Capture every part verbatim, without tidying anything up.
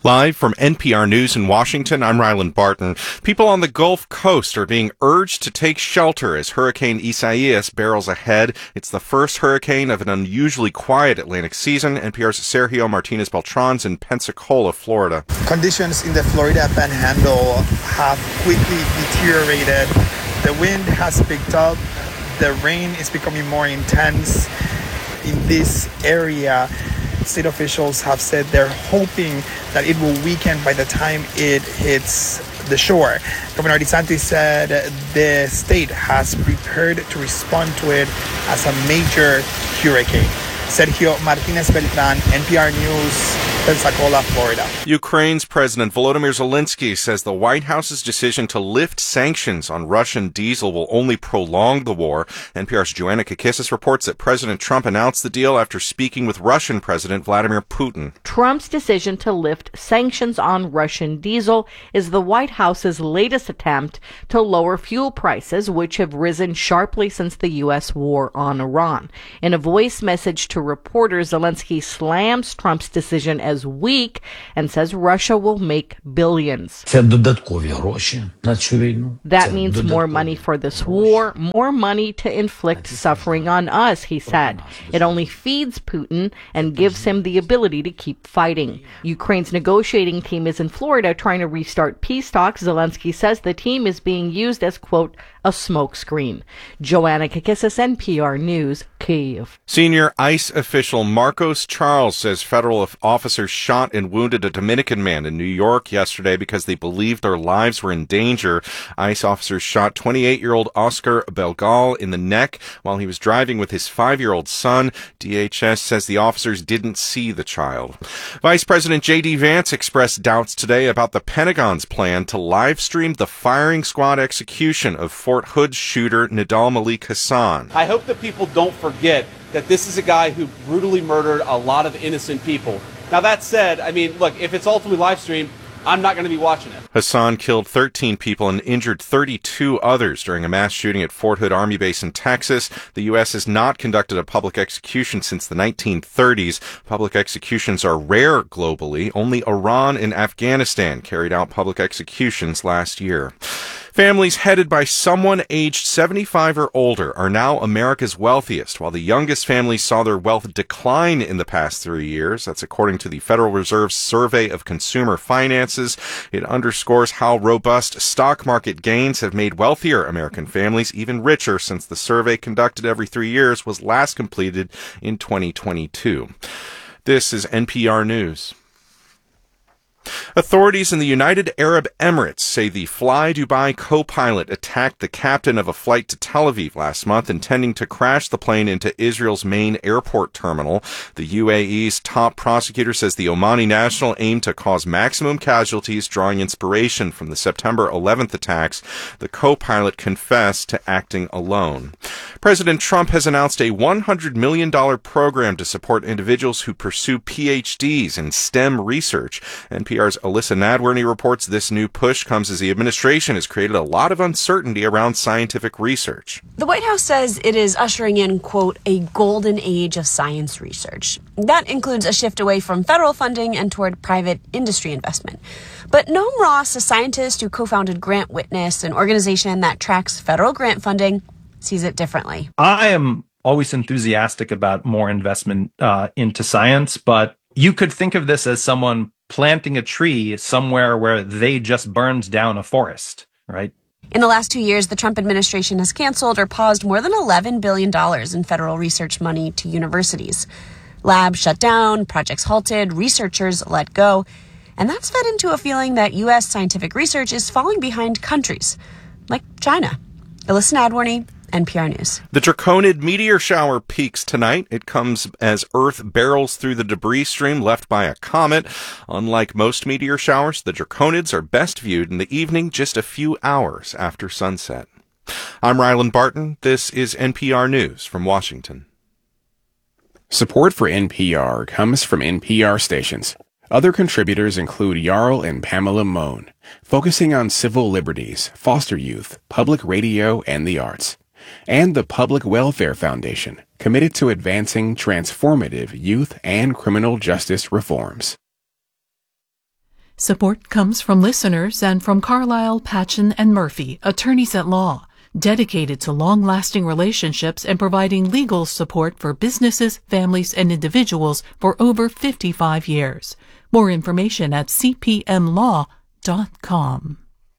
Live from N P R News in Washington, I'm Ryland Barton. People on the Gulf Coast are being urged to take shelter as Hurricane Isaias barrels ahead. It's the first hurricane of an unusually quiet Atlantic season. N P R's Sergio Martinez Beltran's in Pensacola, Florida. Conditions in the Florida Panhandle have quickly deteriorated. The wind has picked up. The rain is becoming more intense in this area. State officials have said they're hoping that it will weaken by the time it hits the shore. Governor DeSantis said the state has prepared to respond to it as a major hurricane. Sergio Martinez Beltran, N P R News, Pensacola, Florida. Ukraine's President Volodymyr Zelensky says the White House's decision to lift sanctions on Russian diesel will only prolong the war. N P R's Joanna Kakissis reports that President Trump announced the deal after speaking with Russian President Vladimir Putin. Trump's decision to lift sanctions on Russian diesel is the White House's latest attempt to lower fuel prices, which have risen sharply since the U S war on Iran. In a voice message to reporters, Zelensky slams Trump's decision as weak and says Russia will make billions. That means more money for this war, more money to inflict suffering on us, he said. It only feeds Putin and gives him the ability to keep fighting. Ukraine's negotiating team is in Florida trying to restart peace talks. Zelensky says the team is being used as, quote, a smokescreen. Joanna Kakissis, N P R News, Kyiv. Senior ICE official Marcos Charles says federal officers shot and wounded a Dominican man in New York yesterday because they believed their lives were in danger. ICE officers shot twenty-eight-year-old Oscar Belgal in the neck while he was driving with his five-year-old son. D H S says the officers didn't see the child. Vice President J D Vance expressed doubts today about the Pentagon's plan to live stream the firing squad execution of Fort Hood shooter Nidal Malik Hasan. I hope that people don't forget that this is a guy who brutally murdered a lot of innocent people. Now, that said, I mean, look, if it's ultimately live streamed, I'm not going to be watching it. Hasan killed thirteen people and injured thirty-two others during a mass shooting at Fort Hood Army Base in Texas. The U S has not conducted a public execution since the nineteen thirties. Public executions are rare globally. Only Iran and Afghanistan carried out public executions last year. Families headed by someone aged seventy-five or older are now America's wealthiest, while the youngest families saw their wealth decline in the past three years. That's according to the Federal Reserve's Survey of Consumer Finances. It underscores how robust stock market gains have made wealthier American families even richer since the survey conducted every three years was last completed in twenty twenty-two. This is N P R News. Authorities in the United Arab Emirates say the Fly Dubai co-pilot attacked the captain of a flight to Tel Aviv last month, intending to crash the plane into Israel's main airport terminal. The U A E's top prosecutor says the Omani national aimed to cause maximum casualties, drawing inspiration from the September eleventh attacks. The co-pilot confessed to acting alone. President Trump has announced a one hundred million dollars program to support individuals who pursue P H Ds in STEM research. N P R's Alyssa Nadworny reports this new push comes as the administration has created a lot of uncertainty around scientific research. The White House says it is ushering in, quote, a golden age of science research. That includes a shift away from federal funding and toward private industry investment. But Noam Ross, a scientist who co-founded Grant Witness, an organization that tracks federal grant funding, sees it differently. I am always enthusiastic about more investment uh, into science, but you could think of this as someone planting a tree somewhere where they just burned down a forest, right? In the last two years, the Trump administration has canceled or paused more than eleven billion dollars in federal research money to universities. Labs shut down, projects halted, researchers let go. And that's fed into a feeling that U S scientific research is falling behind countries like China. Alyssa Nadworny, N P R News. The Draconid meteor shower peaks tonight. It comes as Earth barrels through the debris stream left by a comet. Unlike most meteor showers, the Draconids are best viewed in the evening, just a few hours after sunset. I'm Ryland Barton. This is N P R News from Washington. Support for N P R comes from N P R stations. Other contributors include Jarl and Pamela Mohn, focusing on civil liberties, foster youth, public radio, and the arts. And the Public Welfare Foundation, committed to advancing transformative youth and criminal justice reforms. Support comes from listeners and from Carlisle, Patchen, and Murphy, attorneys at law, dedicated to long-lasting relationships and providing legal support for businesses, families, and individuals for over fifty-five years. More information at c p m law dot com.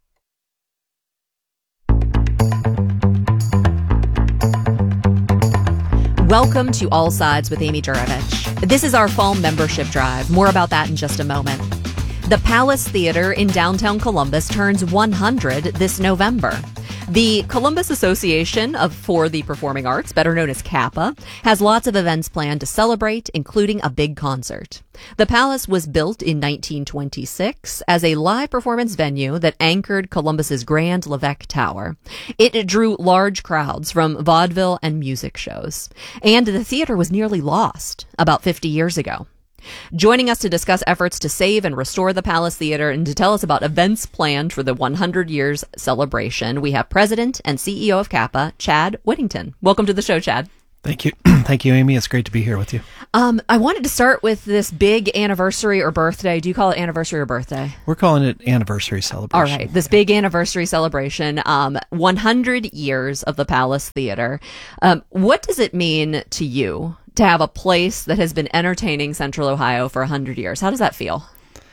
Welcome to All Sides with Amy Juravich. This is our fall membership drive. More about that in just a moment. The Palace Theater in downtown Columbus turns one hundred this November. The Columbus Association of for the Performing Arts, better known as CAPA, has lots of events planned to celebrate, including a big concert. The Palace was built in nineteen twenty-six as a live performance venue that anchored Columbus's Grand Levesque Tower. It drew large crowds from vaudeville and music shows, and the theater was nearly lost about fifty years ago. Joining us to discuss efforts to save and restore the Palace Theater and to tell us about events planned for the one hundred years celebration, we have President and C E O of CAPA, Chad Whittington. Welcome to the show, Chad. Thank you. Thank you, Amy. It's great to be here with you. Um, I wanted to start with this big anniversary or birthday. Do you call it anniversary or birthday? We're calling it anniversary celebration. All right. This big anniversary celebration, um, one hundred years of the Palace Theater. Um, what does it mean to you to have a place that has been entertaining Central Ohio for one hundred years? How does that feel?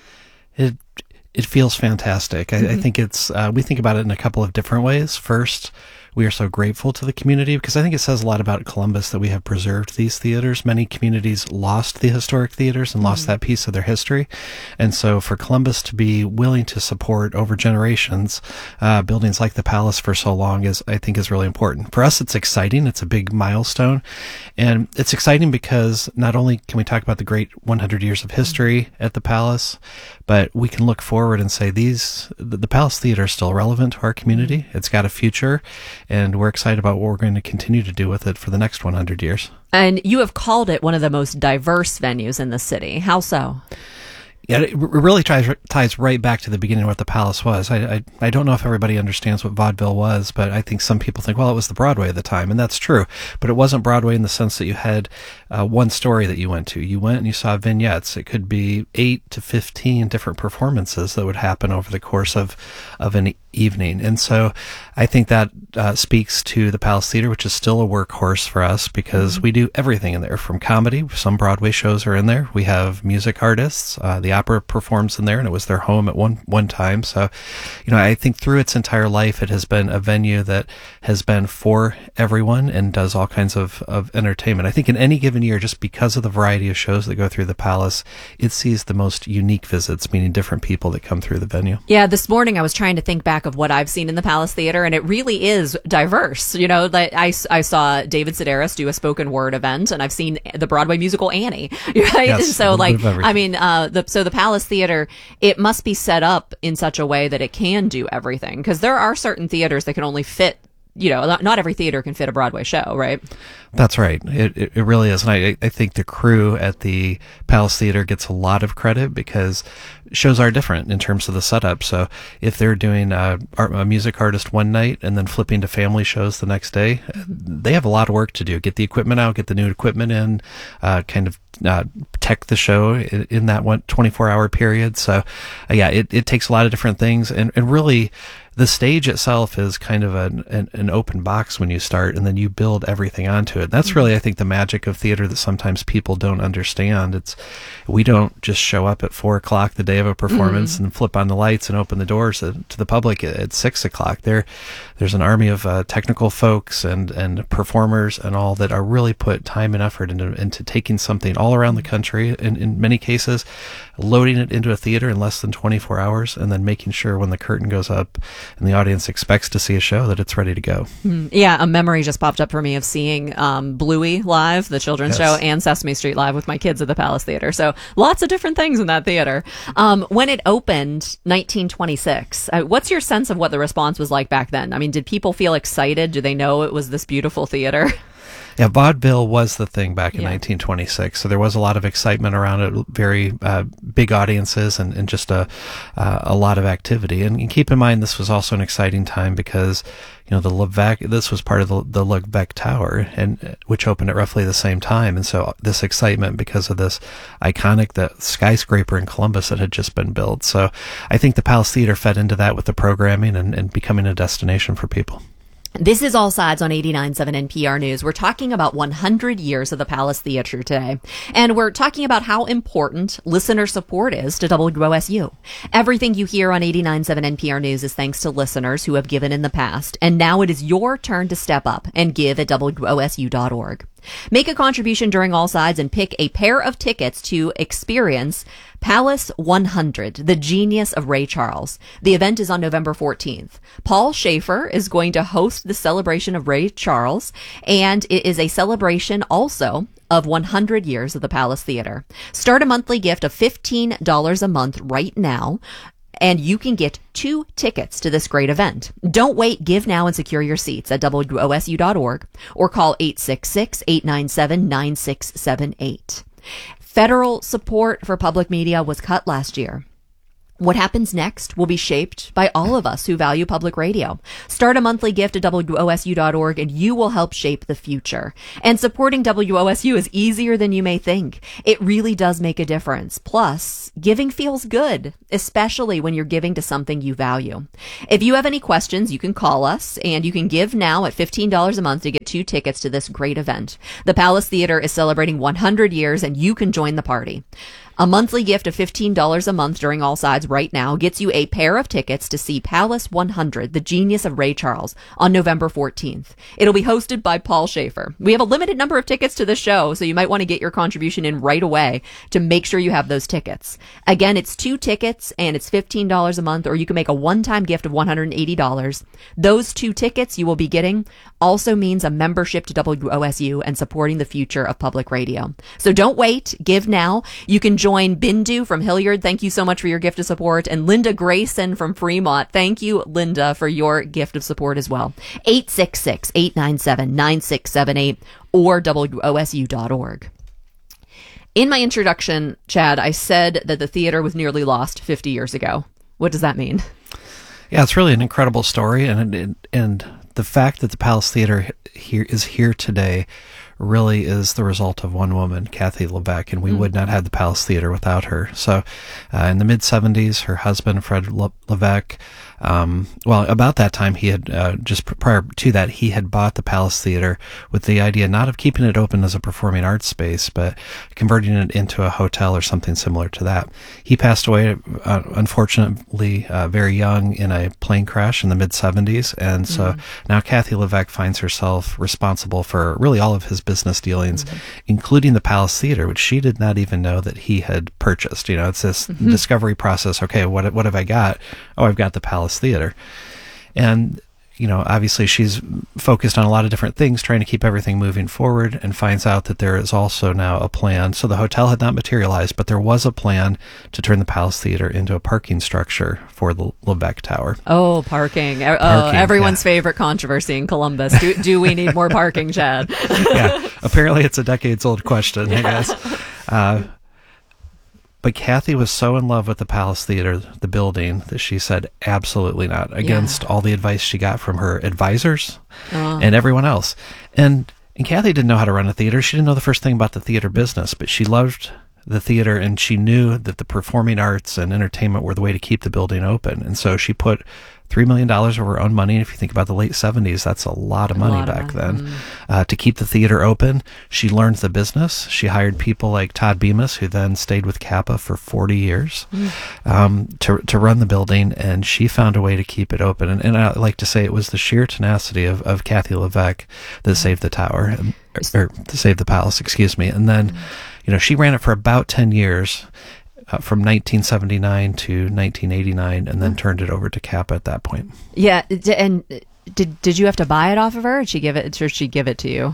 It it feels fantastic. I, mm-hmm. I think it's, uh, we think about it in a couple of different ways. First, we are so grateful to the community because I think it says a lot about Columbus that we have preserved these theaters. Many communities lost the historic theaters and mm-hmm. lost that piece of their history. And so for Columbus to be willing to support over generations, uh, buildings like the Palace for so long is, I think is really important. For us, it's exciting. It's a big milestone. And it's exciting because not only can we talk about the great one hundred years of history at the Palace, but we can look forward and say these, the, the Palace Theater is still relevant to our community. It's got a future. And we're excited about what we're going to continue to do with it for the next one hundred years. And you have called it one of the most diverse venues in the city. How so? Yeah, it really ties ties right back to the beginning of what the Palace was. I, I I don't know if everybody understands what vaudeville was, but I think some people think, well, it was the Broadway at the time, and that's true. But it wasn't Broadway in the sense that you had uh, one story that you went to. You went and you saw vignettes. It could be eight to fifteen different performances that would happen over the course of of an evening. And so I think that uh, speaks to the Palace Theater, which is still a workhorse for us because mm-hmm. we do everything in there from comedy. Some Broadway shows are in there. We have music artists. Uh, the opera performs in there, and it was their home at one one time. So, you know, I think through its entire life, it has been a venue that has been for everyone and does all kinds of, of entertainment. I think in any given year, just because of the variety of shows that go through the Palace, it sees the most unique visits, meaning different people that come through the venue. Yeah, this morning I was trying to think back of what I've seen in the Palace Theater, and it really is diverse. You know, that I, I saw David Sedaris do a spoken word event, and I've seen the Broadway musical Annie. Right? Yes, so, like, I mean, uh, the, so the Palace Theater, it must be set up in such a way that it can do everything, because there are certain theaters that can only fit, you know, not, not every theater can fit a Broadway show, right? That's right. It, it, it really is. And I, I think the crew at the Palace Theater gets a lot of credit because shows are different in terms of the setup. So if they're doing a, a music artist one night and then flipping to family shows the next day, they have a lot of work to do. Get the equipment out, get the new equipment in, uh, kind of uh, tech the show in, in that one twenty-four hour period. So uh, yeah, it, it takes a lot of different things. And, and really, the stage itself is kind of an, an, an open box when you start, and then you build everything onto it. That's really, I think, the magic of theater that sometimes people don't understand. It's, we don't just show up at four o'clock the day of a performance mm-hmm. and flip on the lights and open the doors to, to the public at, at six o'clock. There, there's an army of uh, technical folks and, and performers and all that are really put time and effort into, into taking something all around the country, in, in many cases, loading it into a theater in less than twenty-four hours, and then making sure when the curtain goes up and the audience expects to see a show that it's ready to go. Mm, yeah, a memory just popped up for me of seeing um, Bluey live, the children's yes. show, and Sesame Street live with my kids at the Palace Theater. So lots of different things in that theater. Um, when it opened, nineteen twenty-six, uh, what's your sense of what the response was like back then? I mean, did people feel excited? Do they know it was this beautiful theater? Yeah, vaudeville was the thing back in Yeah. nineteen twenty-six, so there was a lot of excitement around it, very uh, big audiences, and, and just a uh, a lot of activity. And, and keep in mind, this was also an exciting time because, you know, the Levesque, this was part of the, the Levesque Tower, and which opened at roughly the same time. And so this excitement because of this iconic the skyscraper in Columbus that had just been built. So I think the Palace Theater fed into that with the programming and, and becoming a destination for people. This is All Sides on eighty-nine point seven N P R News. We're talking about one hundred years of the Palace Theater today. And we're talking about how important listener support is to W O S U. Everything you hear on eighty-nine point seven N P R News is thanks to listeners who have given in the past. And now it is your turn to step up and give at W O S U dot org. Make a contribution during All Sides and pick a pair of tickets to experience Palace one hundred, The Genius of Ray Charles. The event is on November fourteenth. Paul Schaefer is going to host the celebration of Ray Charles, and it is a celebration also of one hundred years of the Palace Theater. Start a monthly gift of fifteen dollars a month right now, and you can get two tickets to this great event. Don't wait. Give now and secure your seats at W O S U dot org or call eight six six, eight nine seven, nine six seven eight. Federal support for public media was cut last year. What happens next will be shaped by all of us who value public radio. Start a monthly gift at W O S U dot org and you will help shape the future. And supporting W O S U is easier than you may think. It really does make a difference. Plus, giving feels good, especially when you're giving to something you value. If you have any questions, you can call us, and you can give now at fifteen dollars a month to get two tickets to this great event. The Palace Theater is celebrating one hundred years, and you can join the party. A monthly gift of fifteen dollars a month during All Sides right now gets you a pair of tickets to see Palace one hundred, The Genius of Ray Charles, on November fourteenth. It'll be hosted by Paul Schaefer. We have a limited number of tickets to the show, so you might want to get your contribution in right away to make sure you have those tickets. Again, it's two tickets, and it's fifteen dollars a month, or you can make a one-time gift of one hundred eighty dollars. Those two tickets you will be getting also means a membership to W O S U and supporting the future of public radio. So don't wait. Give now. You can join Bindu from Hilliard. Thank you so much for your gift of support. And Linda Grayson from Fremont. Thank you, Linda, for your gift of support as well. eight six six, eight nine seven, nine six seven eight or W O S U dot org. In my introduction, Chad, I said that the theater was nearly lost fifty years ago. What does that mean? Yeah, it's really an incredible story, and and, and the fact that the Palace Theater here is here today really is the result of one woman, Kathy Levesque, and we mm. would not have the Palace Theater without her. So uh, in the mid-seventies, her husband, Fred Le- Levesque, um, well, about that time, he had, uh, just prior to that, he had bought the Palace Theater with the idea not of keeping it open as a performing arts space, but converting it into a hotel or something similar to that. He passed away, uh, unfortunately, uh, very young in a plane crash in the mid-seventies, and so mm. now Kathy Levesque finds herself responsible for really all of his business dealings, mm-hmm. including the Palace Theater, which she did not even know that he had purchased. You know, it's this mm-hmm. discovery process. Okay, what what have I got? Oh, I've got the Palace Theater. And, you know, obviously she's focused on a lot of different things, trying to keep everything moving forward, and finds out that there is also now a plan. So the hotel had not materialized, but there was a plan to turn the Palace Theater into a parking structure for the Levesque Tower. Oh, parking. parking oh, everyone's yeah. favorite controversy in Columbus. Do, do we need more parking, Chad? Yeah, apparently it's a decades-old question, I guess. Uh, But Kathy was so in love with the Palace Theater, the building, that she said absolutely not, against yeah. all the advice she got from her advisors oh. and everyone else. And, and Kathy didn't know how to run a theater. She didn't know the first thing about the theater business, but she loved the theater, and she knew that the performing arts and entertainment were the way to keep the building open. And so she put three million dollars of her own money. If you think about the late seventies, that's a lot of money back of money. then. Mm. Uh, to keep the theater open, she learned the business. She hired people like Todd Bemis, who then stayed with Kappa for forty years, mm. um, to to run the building, and she found a way to keep it open. And, and I like to say it was the sheer tenacity of, of Kathy Levesque that saved the tower, or, or to save the palace, excuse me. And then, mm. you know, she ran it for about ten years. Uh, from nineteen seventy-nine to nineteen eighty-nine, and then turned it over to Kappa at that point. Yeah, and did did you have to buy it off of her, or did she give it, or did she give it to you?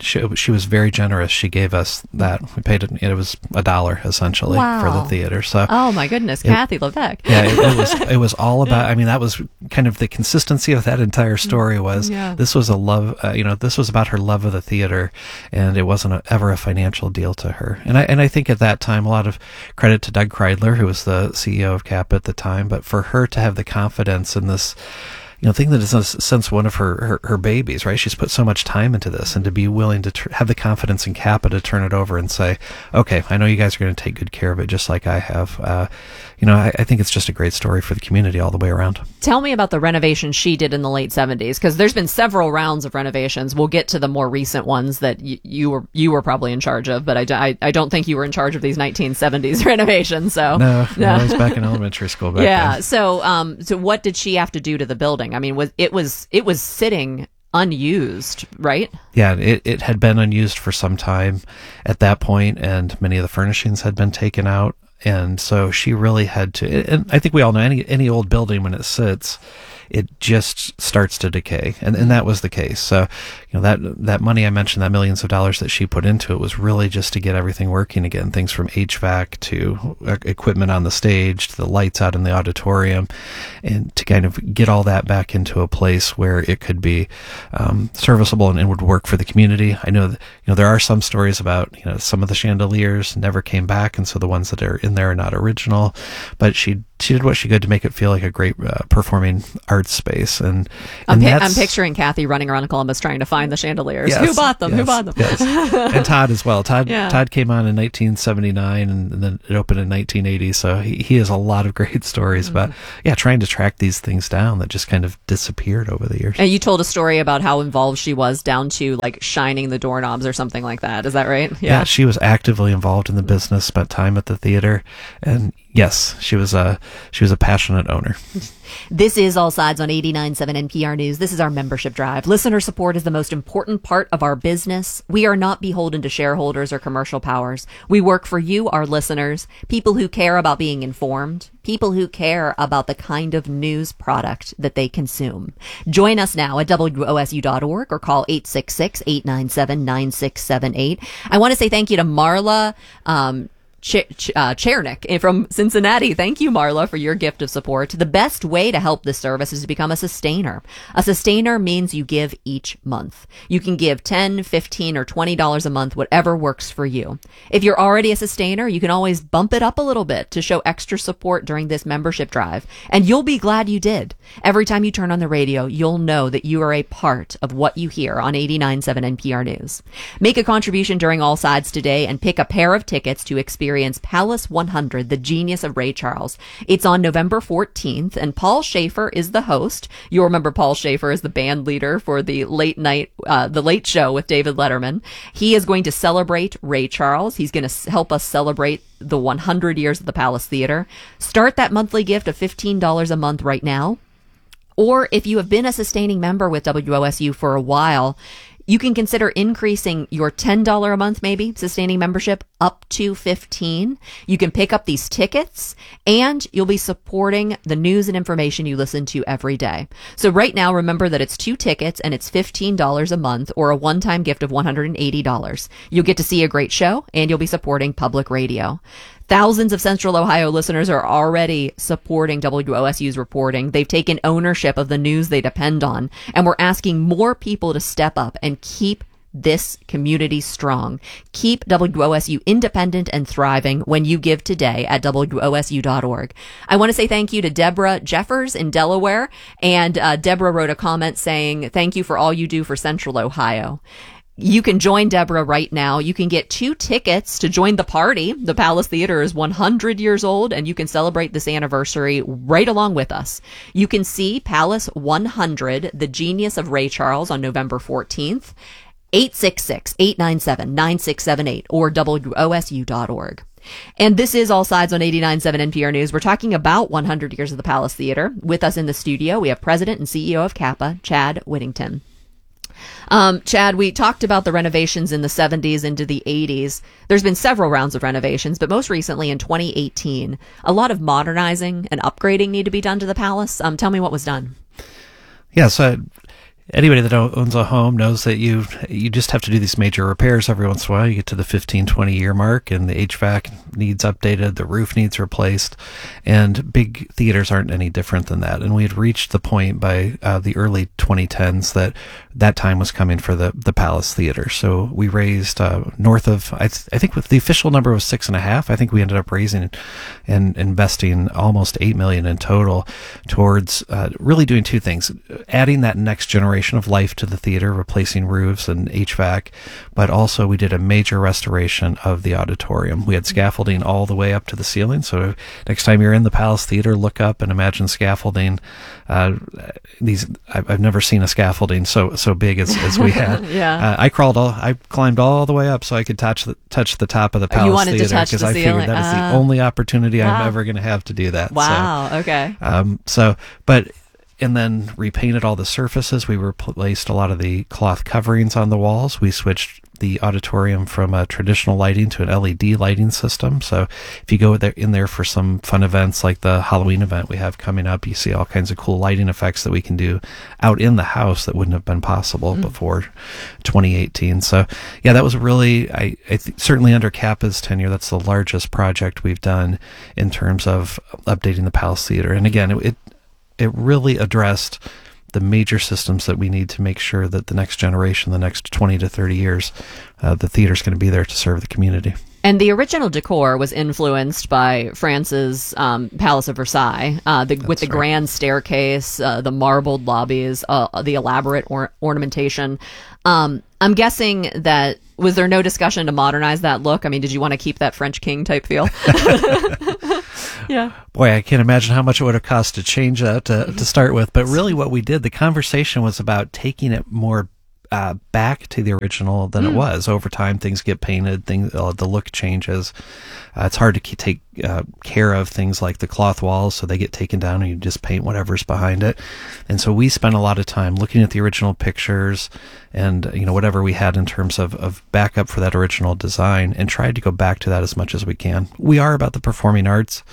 she, she was very generous. She gave us that. We paid it. It was a dollar essentially Wow. for the theater. So Oh my goodness, it- Kathy Levesque. yeah, it, it was it was all about. I mean, that was kind of the consistency of that entire story. Was Yeah. this was a love? Uh, you know, this was about her love of the theater, and it wasn't a, ever a financial deal to her. And I and I think at that time, a lot of credit to Doug Kreidler, who was the C E O of Kappa at the time, but for her to have the confidence in this, you know, thing that is in a sense one of her, her, her babies, right? She's put so much time into this, and to be willing to tr- have the confidence in Kappa to turn it over and say, okay, I know you guys are going to take good care of it just like I have. Uh, you know, I, I think it's just a great story for the community all the way around. Tell me about the renovation she did in the late seventies, because there's been several rounds of renovations. We'll get to the more recent ones that y- you were you were probably in charge of, but I, d- I, I don't think you were in charge of these nineteen seventies renovations. So No, no, I was back in elementary school back yeah. then. So um, so what did she have to do to the building? I mean, was it was it was sitting unused, right? Yeah, it, it had been unused for some time at that point, and many of the furnishings had been taken out. And so she really had to, and I think we all know any, any old building, when it sits, it just starts to decay. And, and that was the case. So, you know, that, that money I mentioned, that millions of dollars that she put into it, was really just to get everything working again. Things from H V A C to uh, equipment on the stage, to the lights out in the auditorium, and to kind of get all that back into a place where it could be, um, serviceable and, and would work for the community. I know that, you know, there are some stories about, you know, some of the chandeliers never came back, and so the ones that are in there are not original, but she, she did what she could to make it feel like a great uh, performing arts space. And, I'm, and pi- that's- I'm picturing Kathy running around Columbus trying to find the chandeliers. Yes, Who bought them? Who yes, bought them? yes. And Todd as well. Todd Yeah. Todd came on in nineteen seventy-nine, and, and then it opened in nineteen eighty. So he, he has a lot of great stories Mm-hmm. about, yeah, trying to track these things down that just kind of disappeared over the years. And you told a story about how involved she was, down to like shining the doorknobs or something like that. Is that right? Yeah, she was actively involved in the business, spent time at the theater, and yes, she was a she was a passionate owner. This is All Sides on eighty-nine point seven N P R News. This is our membership drive. Listener support is the most important part of our business. We are not beholden to shareholders or commercial powers. We work for you, our listeners, people who care about being informed, people who care about the kind of news product that they consume. Join us now at W O S U dot org or call eight six six, eight nine seven, nine six seven eight. I want to say thank you to Marla, um, Ch- Ch- uh, Chernick from Cincinnati. Thank you, Marla, for your gift of support. The best way to help this service is to become a sustainer. A sustainer means you give each month. You can give ten, fifteen, or twenty dollars a month, whatever works for you. If you're already a sustainer, you can always bump it up a little bit to show extra support during this membership drive. And you'll be glad you did. Every time you turn on the radio, you'll know that you are a part of what you hear on eighty-nine point seven N P R News. Make a contribution during All Sides today and pick a pair of tickets to experience Palace one hundred, The Genius of Ray Charles. It's on November fourteenth, and Paul Schaefer is the host. You'll remember Paul Schaefer as the band leader for the late night, uh, the late show with David Letterman. He is going to celebrate Ray Charles. He's going to help us celebrate the one hundred years of the Palace Theater. Start that monthly gift of fifteen dollars a month right now. Or if you have been a sustaining member with W O S U for a while, you can consider increasing your ten dollars a month, maybe, sustaining membership up to fifteen dollars. You can pick up these tickets, and you'll be supporting the news and information you listen to every day. So right now, remember that it's two tickets, and it's fifteen dollars a month, or a one-time gift of one hundred eighty dollars. You'll get to see a great show, and you'll be supporting public radio. Thousands of Central Ohio listeners are already supporting W O S U's reporting. They've taken ownership of the news they depend on, and we're asking more people to step up and keep this community strong. Keep W O S U independent and thriving when you give today at W O S U dot org. I want to say thank you to Deborah Jeffers in Delaware, and uh, Deborah wrote a comment saying, thank you for all you do for Central Ohio. You can join Deborah right now. You can get two tickets to join the party. The Palace Theater is one hundred years old, and you can celebrate this anniversary right along with us. You can see Palace one hundred, The Genius of Ray Charles, on November fourteenth. eight six six, eight nine seven, nine six seven eight or W O S U dot org. And this is All Sides on eighty-nine point seven N P R News. We're talking about one hundred years of the Palace Theater. With us in the studio, we have President and C E O of Kappa, Chad Whittington. Um, Chad, we talked about the renovations in the seventies into the eighties. There's been several rounds of renovations, but most recently in twenty eighteen, a lot of modernizing and upgrading need to be done to the palace. Um, tell me what was done. Yeah, so anybody that owns a home knows that you you just have to do these major repairs every once in a while. You get to the fifteen, twenty year mark and the H V A C needs updated, the roof needs replaced, and big theaters aren't any different than that. And we had reached the point by uh, the early twenty tens that that time was coming for the, the Palace Theater. So we raised uh, north of, I, th- I think with the official number was six and a half. I think we ended up raising and investing almost eight million in total towards uh, really doing two things: adding that next generation of life to the theater, replacing roofs and H V A C, but also we did a major restoration of the auditorium. We had scaffolding all the way up to the ceiling. So next time you're in the Palace Theater, look up and imagine scaffolding. Uh, these I've, I've never seen a scaffolding so so big as, as we had. yeah, uh, I crawled all, I climbed all the way up so I could touch the touch the top of the Palace you wanted Theater to touch because the I ceiling. figured that is uh, the only opportunity wow. I'm ever going to have to do that. Wow. So, okay. Um. So, but. And then repainted all the surfaces. We replaced a lot of the cloth coverings on the walls. We switched the auditorium from a traditional lighting to an L E D lighting system. So if you go there in there for some fun events like the Halloween event we have coming up, you see all kinds of cool lighting effects that we can do out in the house that wouldn't have been possible mm. before twenty eighteen. So yeah, that was really, I, I th- certainly under Kappa's tenure, that's the largest project we've done in terms of updating the Palace Theater. And again, it, it It really addressed the major systems that we need to make sure that the next generation, the next twenty to thirty years, uh, the theater's going to be there to serve the community. And the original decor was influenced by France's um, Palace of Versailles, uh, the, with the right. grand staircase, uh, the marbled lobbies, uh, the elaborate or- ornamentation. Um, I'm guessing that, was there no discussion to modernize that look? I mean, did you want to keep that French King type feel? Yeah. Boy, I can't imagine how much it would have cost to change that to, to start with. But really what we did, the conversation was about taking it more uh, back to the original than mm. it was. Over time, things get painted, things, uh, the look changes. Uh, it's hard to k- take uh, care of things like the cloth walls, so they get taken down and you just paint whatever's behind it. And so we spent a lot of time looking at the original pictures and, you know, whatever we had in terms of, of backup for that original design and tried to go back to that as much as we can. We are about the performing arts,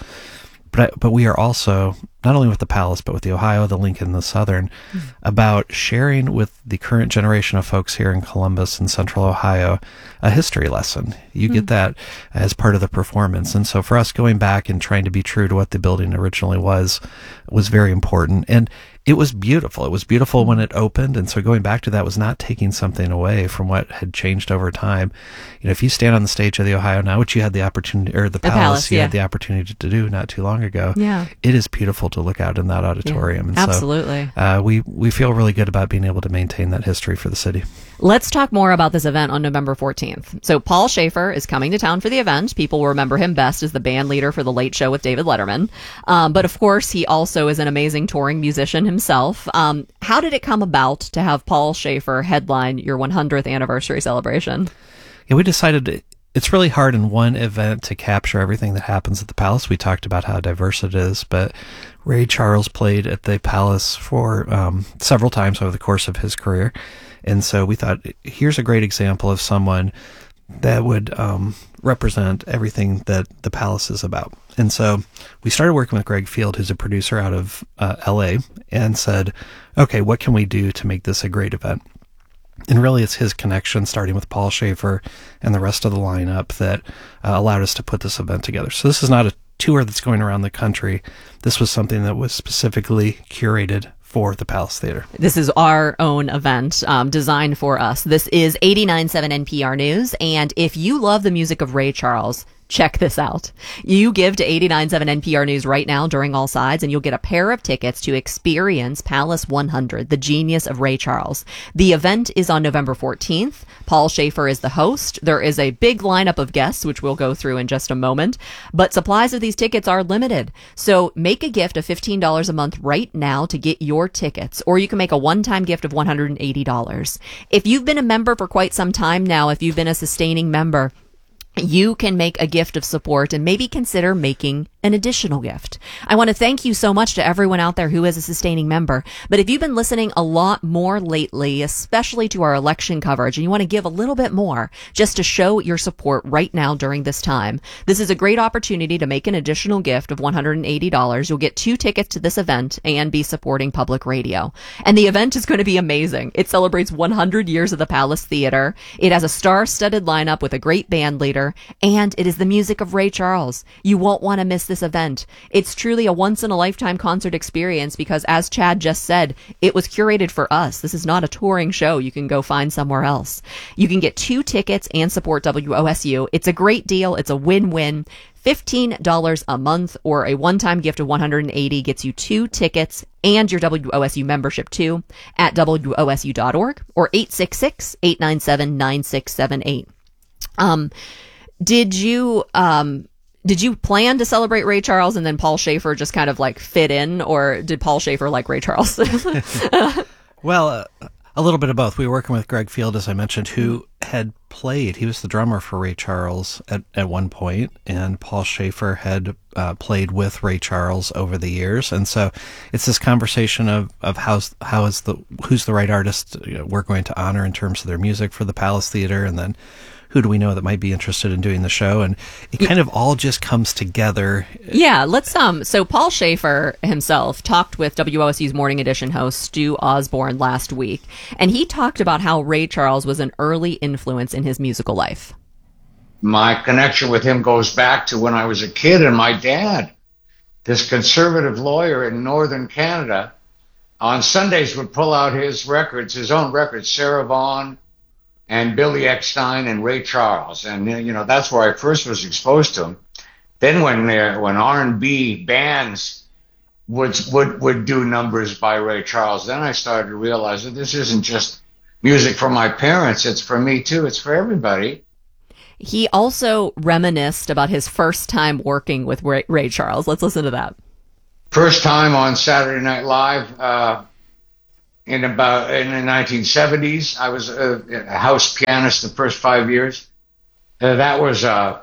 but but we are also, not only with the Palace, but with the Ohio, the Lincoln, the Southern, mm. about sharing with the current generation of folks here in Columbus and Central Ohio a history lesson. You mm. get that as part of the performance. And so for us, going back and trying to be true to what the building originally was, was very important. And it was beautiful. It was beautiful when it opened. And so going back to that was not taking something away from what had changed over time. You know, if you stand on the stage of the Ohio now, which you had the opportunity, or the, the Palace, Palace, you yeah. had the opportunity to do not too long ago. Yeah. It is beautiful to look out in that auditorium. Yeah, and absolutely. So, uh, we, we feel really good about being able to maintain that history for the city. Let's talk more about this event on November fourteenth. So Paul Shaffer is coming to town for the event. People will remember him best as the band leader for The Late Show with David Letterman. Um, but of course, he also is an amazing touring musician himself. Um, how did it come about to have Paul Shaffer headline your one hundredth anniversary celebration? Yeah, we decided it's really hard in one event to capture everything that happens at the Palace. We talked about how diverse it is, but Ray Charles played at the Palace for um, several times over the course of his career. And so we thought, here's a great example of someone that would um, represent everything that the Palace is about. And so we started working with Greg Field, who's a producer out of uh, L A, and said, okay, what can we do to make this a great event? And really, it's his connection, starting with Paul Shaffer and the rest of the lineup, that uh, allowed us to put this event together. So this is not a tour that's going around the country. This was something that was specifically curated for the Palace Theater. This is our own event um, designed for us. This is eighty-nine point seven N P R News. And if you love the music of Ray Charles, check this out. You give to eighty-nine point seven N P R News right now during All Sides, and you'll get a pair of tickets to experience Palace one hundred, the genius of Ray Charles. The event is on November fourteenth. Paul Shaffer is the host. There is a big lineup of guests, which we'll go through in just a moment. But supplies of these tickets are limited. So make a gift of fifteen dollars a month right now to get your tickets, or you can make a one-time gift of one hundred eighty dollars. If you've been a member for quite some time now, if you've been a sustaining member, you can make a gift of support and maybe consider making an additional gift. I want to thank you so much to everyone out there who is a sustaining member. But if you've been listening a lot more lately, especially to our election coverage, and you want to give a little bit more just to show your support right now during this time, this is a great opportunity to make an additional gift of one hundred eighty dollars. You'll get two tickets to this event and be supporting public radio. And the event is going to be amazing. It celebrates one hundred years of the Palace Theater. It has a star-studded lineup with a great band leader, and it is the music of Ray Charles. You won't want to miss this event. It's truly a once-in-a-lifetime concert experience because, as Chad just said, it was curated for us. This is not a touring show you can go find somewhere else. You can get two tickets and support W O S U. It's a great deal. It's a win-win. fifteen dollars a month or a one-time gift of one hundred eighty dollars gets you two tickets and your W O S U membership too at W O S U dot org or eight six six, eight nine seven, nine six seven eight. Um, did you, um, did you plan to celebrate Ray Charles and then Paul Shaffer just kind of like fit in, or did Paul Shaffer like Ray Charles? Well, uh, a little bit of both. We were working with Greg Field, as I mentioned, who had played. He was the drummer for Ray Charles at, at one point, and Paul Shaffer had uh, played with Ray Charles over the years. And so it's this conversation of, of how's, how is the, who's the right artist you know, we're going to honor in terms of their music for the Palace Theater, and then who do we know that might be interested in doing the show? And it kind of all just comes together. Yeah, let's, um, so Paul Shaffer himself talked with W O S U's Morning Edition host Stu Osborne last week, and he talked about how Ray Charles was an early influence in his musical life. My connection with him goes back to when I was a kid, and my dad, this conservative lawyer in northern Canada, on Sundays would pull out his records, his own records, Sarah Vaughan, and Billy Eckstine and Ray Charles. And, you know, that's where I first was exposed to him. Then when uh, when R and B bands would, would, would do numbers by Ray Charles, then I started to realize that this isn't just music for my parents. It's for me, too. It's for everybody. He also reminisced about his first time working with Ray, Ray Charles. Let's listen to that. First time on Saturday Night Live, uh, In about in the nineteen seventies, I was a, a house pianist the first five years. Uh, that was uh,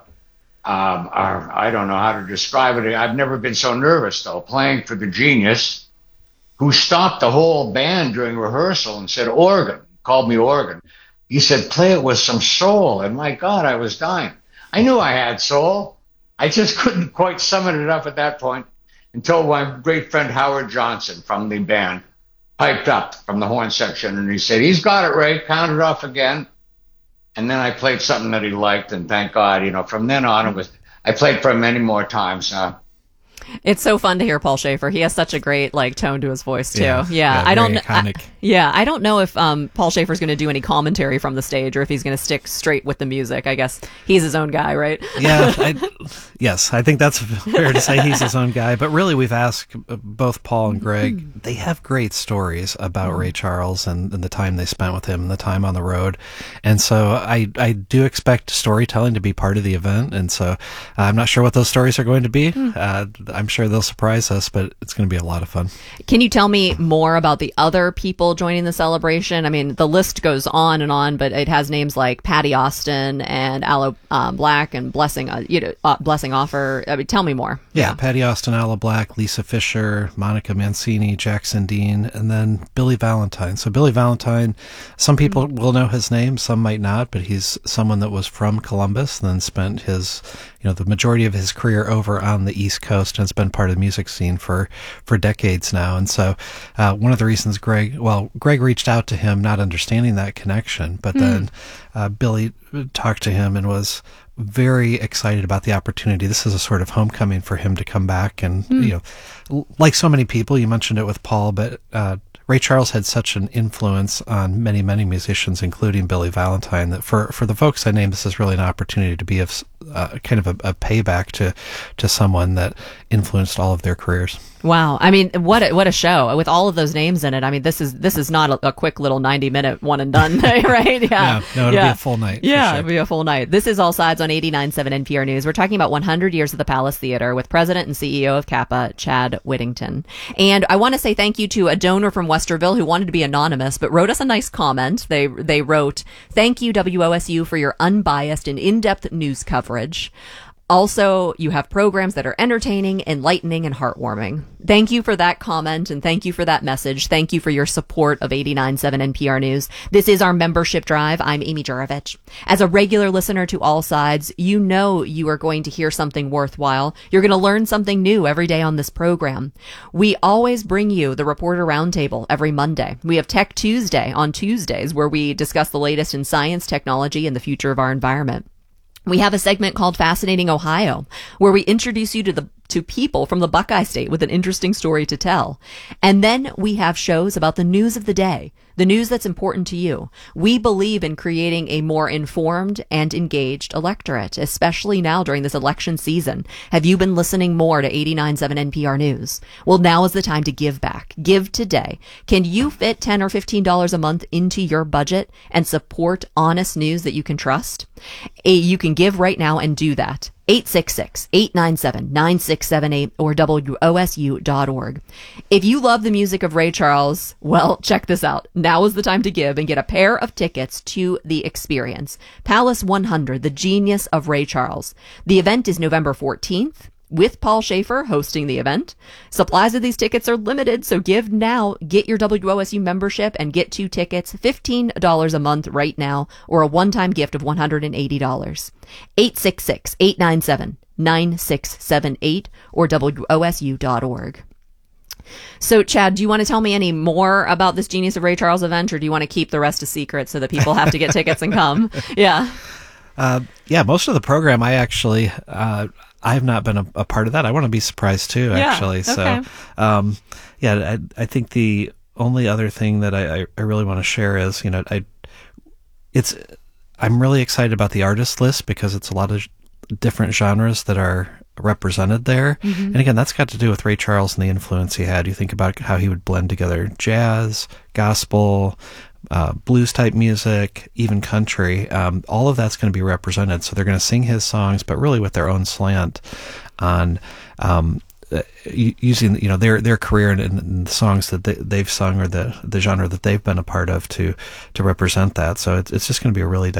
um, uh, I don't know how to describe it. I've never been so nervous though, playing for the genius, who stopped the whole band during rehearsal and said, "Organ," called me organ. He said, "Play it with some soul." And my God, I was dying. I knew I had soul. I just couldn't quite summon it up at that point until my great friend Howard Johnson from the band piped up from the horn section, and he said, "He's got it, Ray, count it off again." And then I played something that he liked, and thank God, you know, from then on, it was, I played for him many more times. Uh, It's so fun to hear Paul Shaffer. He has such a great like tone to his voice too. Yeah, Yeah, yeah I don't. iconic. I, yeah, I don't know if um, Paul Shaffer's going to do any commentary from the stage or if he's going to stick straight with the music. I guess he's his own guy, right? yeah, I, yes, I think that's fair to say he's his own guy. But really, we've asked both Paul and Greg. They have great stories about Ray Charles and, and the time they spent with him and the time on the road. And so I, I do expect storytelling to be part of the event. And so uh, I'm not sure what those stories are going to be. Uh, I'm sure they'll surprise us, but it's going to be a lot of fun. Can you tell me more about the other people joining the celebration? I mean, the list goes on and on, but it has names like Patty Austin and Aloe um, Black and Blessing, uh, you know, uh, Blessing Offer. I mean, tell me more. Yeah, yeah, Patty Austin, Aloe Black, Lisa Fisher, Monica Mancini, Jackson Dean, and then Billy Valentine. So Billy Valentine, some people mm-hmm. will know his name, some might not, but he's someone that was from Columbus, then spent his, you know, the majority of his career over on the East Coast, and has been part of the music scene for, for decades now. And so uh, one of the reasons Greg, well, Greg reached out to him not understanding that connection, but mm. then uh, Billy talked to him and was very excited about the opportunity. This is a sort of homecoming for him to come back. And, mm. you know, like so many people, you mentioned it with Paul, but uh, Ray Charles had such an influence on many, many musicians, including Billy Valentine, that for, for the folks I named, this is really an opportunity to be a, uh, kind of a, a payback to, to someone that influenced all of their careers. Wow. I mean, what a, what a show with all of those names in it. I mean, this is, this is not a, a quick little ninety minute one and done, right? Yeah. No, no it'll yeah. be a full night. Yeah, sure. It'll be a full night. This is All Sides on eighty-nine point seven N P R News. We're talking about one hundred years of the Palace Theater with President and C E O of Kappa, Chad Whittington. And I want to say thank you to a donor from Westerville who wanted to be anonymous, but wrote us a nice comment. They, they wrote, "Thank you, W O S U, for your unbiased and in-depth news coverage. Also, you have programs that are entertaining, enlightening, and heartwarming. Thank you for that comment, and thank you for that message. Thank you for your support of eighty-nine point seven N P R News. This is our membership drive. I'm Amy Juravich. As a regular listener to All Sides, you know you are going to hear something worthwhile. You're going to learn something new every day on this program. We always bring you the Reporter Roundtable every Monday. We have Tech Tuesday on Tuesdays, where we discuss the latest in science, technology, and the future of our environment. We have a segment called Fascinating Ohio, where we introduce you to the to people from the Buckeye State with an interesting story to tell. And then we have shows about the news of the day, the news that's important to you. We believe in creating a more informed and engaged electorate, especially now during this election season. Have you been listening more to eighty-nine point seven N P R News? Well, now is the time to give back. Give today. Can you fit ten dollars or fifteen dollars a month into your budget and support honest news that you can trust? You can give right now and do that. eight six six, eight nine seven, nine six seven eight or W O S U dot org. If you love the music of Ray Charles, well, check this out. Now is the time to give and get a pair of tickets to The Experience. Palace one hundred, The Genius of Ray Charles. The event is November fourteenth. With Paul Schaefer hosting the event. Supplies of these tickets are limited, so give now. Get your W O S U membership and get two tickets, fifteen dollars a month right now, or a one-time gift of one hundred eighty dollars. eight six six, eight nine seven, nine six seven eight or W O S U dot org. So, Chad, do you want to tell me any more about this Genius of Ray Charles event, or do you want to keep the rest a secret so that people have to get tickets and come? Yeah. Uh, yeah, most of the program, I actually... Uh, I have not been a, a part of that. I want to be surprised too, actually. Yeah, okay. So, um, yeah, I, I think the only other thing that I, I, I really want to share is, you know, I, it's, I'm really excited about the artist list because it's a lot of different genres that are represented there. Mm-hmm. And again, that's got to do with Ray Charles and the influence he had. You think about how he would blend together jazz, gospel, Uh, blues type music, even country, um, all of that's going to be represented. So they're going to sing his songs, but really with their own slant on um, uh, using, you know, their their career and, and the songs that they, they've sung or the the genre that they've been a part of to to represent that. So it's it's just going to be a really